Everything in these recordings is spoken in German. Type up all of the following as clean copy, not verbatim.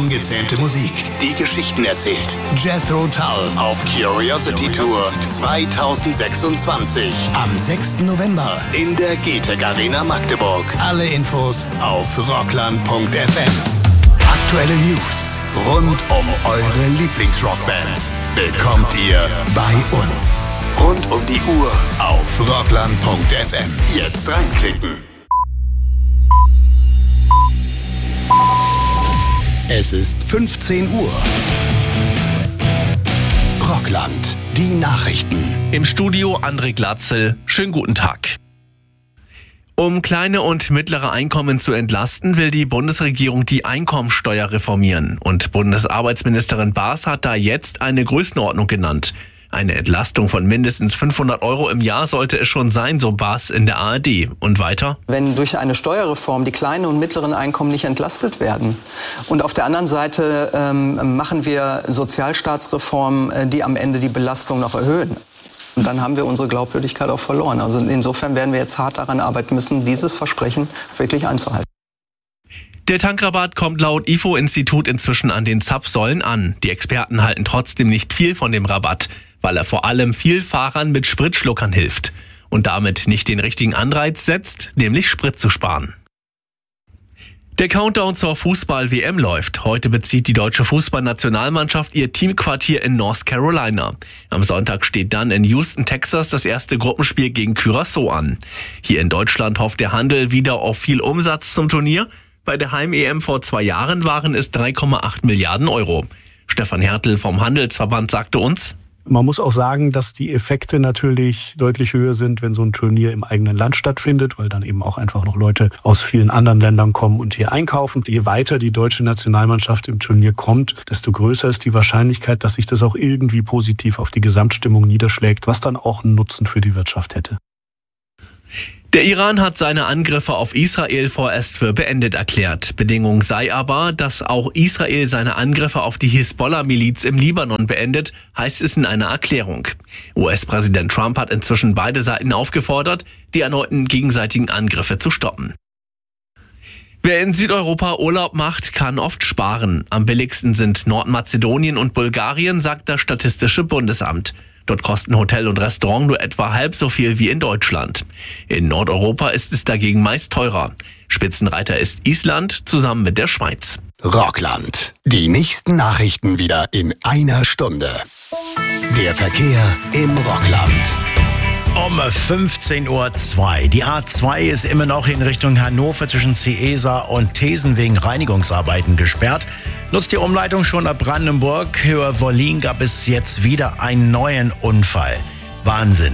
ungezähmte Musik, die Geschichten erzählt. Jethro Tull auf Curiosity Tour 2026. Am 6. November in der GTEC Arena Magdeburg. Alle Infos auf rockland.fm. Aktuelle News rund um eure Lieblingsrockbands bekommt ihr bei uns. Rund um die Uhr auf rockland.fm. Jetzt reinklicken. Es ist 15 Uhr. Rockland, die Nachrichten. Im Studio André Glatzel. Schönen guten Tag. Um kleine und mittlere Einkommen zu entlasten, will die Bundesregierung die Einkommensteuer reformieren. Und Bundesarbeitsministerin Baas hat da jetzt eine Größenordnung genannt. Eine Entlastung von mindestens 500 € im Jahr sollte es schon sein, so Baas in der ARD. Und weiter? Wenn durch eine Steuerreform die kleinen und mittleren Einkommen nicht entlastet werden und auf der anderen Seite machen wir Sozialstaatsreformen, die am Ende die Belastung noch erhöhen. Und dann haben wir unsere Glaubwürdigkeit auch verloren. Also insofern werden wir jetzt hart daran arbeiten müssen, dieses Versprechen wirklich einzuhalten. Der Tankrabatt kommt laut IFO-Institut inzwischen an den Zapfsäulen an. Die Experten halten trotzdem nicht viel von dem Rabatt, weil er vor allem Vielfahrern mit Spritschluckern hilft und damit nicht den richtigen Anreiz setzt, nämlich Sprit zu sparen. Der Countdown zur Fußball-WM läuft. Heute bezieht die deutsche Fußballnationalmannschaft ihr Teamquartier in North Carolina. Am Sonntag steht dann in Houston, Texas, das erste Gruppenspiel gegen Curaçao an. Hier in Deutschland hofft der Handel wieder auf viel Umsatz zum Turnier. Bei der Heim-EM vor 2 Jahren waren es 3,8 Milliarden €. Stefan Hertel vom Handelsverband sagte uns: Man muss auch sagen, dass die Effekte natürlich deutlich höher sind, wenn so ein Turnier im eigenen Land stattfindet, weil dann eben auch einfach noch Leute aus vielen anderen Ländern kommen und hier einkaufen. Je weiter die deutsche Nationalmannschaft im Turnier kommt, desto größer ist die Wahrscheinlichkeit, dass sich das auch irgendwie positiv auf die Gesamtstimmung niederschlägt, was dann auch einen Nutzen für die Wirtschaft hätte. Der Iran hat seine Angriffe auf Israel vorerst für beendet erklärt. Bedingung sei aber, dass auch Israel seine Angriffe auf die Hisbollah-Miliz im Libanon beendet, heißt es in einer Erklärung. US-Präsident Trump hat inzwischen beide Seiten aufgefordert, die erneuten gegenseitigen Angriffe zu stoppen. Wer in Südeuropa Urlaub macht, kann oft sparen. Am billigsten sind Nordmazedonien und Bulgarien, sagt das Statistische Bundesamt. Dort kosten Hotel und Restaurant nur etwa halb so viel wie in Deutschland. In Nordeuropa ist es dagegen meist teurer. Spitzenreiter ist Island zusammen mit der Schweiz. Rockland. Die nächsten Nachrichten wieder in einer Stunde. Der Verkehr im Rockland. Um 15:02 Uhr. Die A2 ist immer noch in Richtung Hannover zwischen Ciesa und Thesen wegen Reinigungsarbeiten gesperrt. Nutzt die Umleitung schon ab Brandenburg. Höher Wollin gab es jetzt wieder einen neuen Unfall. Wahnsinn.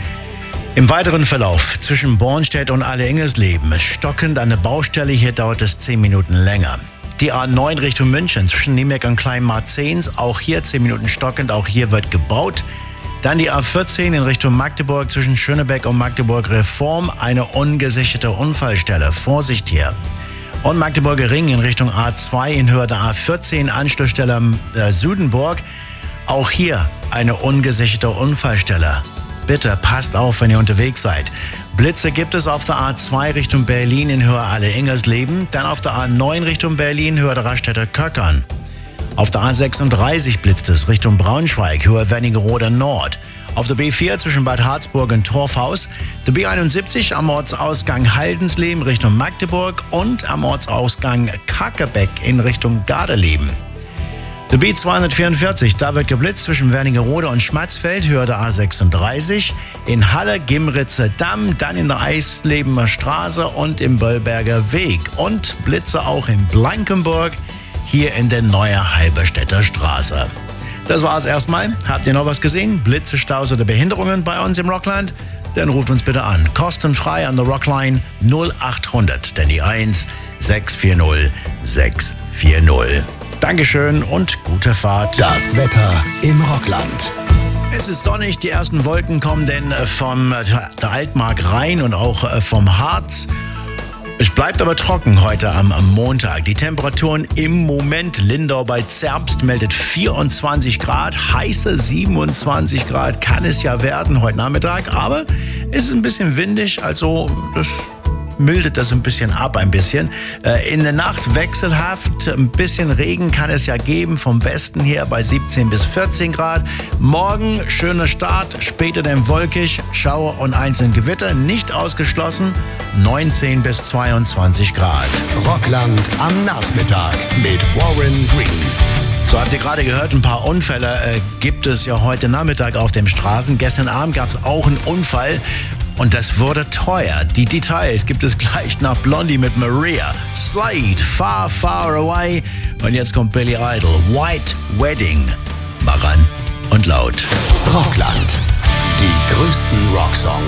Im weiteren Verlauf zwischen Bornstedt und Alle-Ingersleben ist stockend eine Baustelle. Hier dauert es 10 Minuten länger. Die A9 Richtung München zwischen Nürnberg und Kleinmarzens. Auch hier 10 Minuten stockend. Auch hier wird gebaut. Dann die A14 in Richtung Magdeburg zwischen Schönebeck und Magdeburg Reform. Eine ungesicherte Unfallstelle. Vorsicht hier. Und Magdeburger Ring in Richtung A2 in Höhe der A14 Anschlussstelle Südenburg. Auch hier eine ungesicherte Unfallstelle. Bitte passt auf, wenn ihr unterwegs seid. Blitze gibt es auf der A2 Richtung Berlin in Höhe Alle-Ingersleben. Dann auf der A9 Richtung Berlin Höhe der Raststätte Köckern. Auf der A36 blitzt es Richtung Braunschweig, Höhe Wernigerode Nord. Auf der B4 zwischen Bad Harzburg und Torfhaus. Der B71 am Ortsausgang Haldensleben Richtung Magdeburg und am Ortsausgang Kakebeck in Richtung Gardeleben. Der B244, da wird geblitzt zwischen Wernigerode und Schmatzfeld, Höhe der A36. In Halle, Gimritze Damm, dann in der Eislebener Straße und im Böllberger Weg. Und Blitze auch in Blankenburg, hier in der Neue Halberstädter Straße. Das war's erstmal. Habt ihr noch was gesehen? Blitze, Staus oder Behinderungen bei uns im Rockland? Dann ruft uns bitte an. Kostenfrei an der Rockline 0800, denn die 1 640 640. Dankeschön und gute Fahrt. Das Wetter im Rockland. Es ist sonnig, die ersten Wolken kommen denn vom der Altmark rein und auch vom Harz. Es bleibt aber trocken heute am Montag. Die Temperaturen im Moment, Lindau bei Zerbst meldet 24 Grad, heiße 27 Grad kann es ja werden heute Nachmittag, aber es ist ein bisschen windig, also das mildert das ein bisschen ab, ein bisschen. In der Nacht wechselhaft, ein bisschen Regen kann es ja geben, vom Westen her bei 17 bis 14 Grad. Morgen schöner Start, später dann wolkig, Schauer und einzelne Gewitter, nicht ausgeschlossen, 19 bis 22 Grad. Rockland am Nachmittag mit Warren Green. So, habt ihr gerade gehört, ein paar Unfälle gibt es ja heute Nachmittag auf den Straßen. Gestern Abend gab es auch einen Unfall und das wurde teuer. Die Details gibt es gleich nach Blondie mit Maria. Slide, Far, Far Away. Und jetzt kommt Billy Idol, White Wedding. Mach ran und laut. Rockland. Die größten Rocksongs.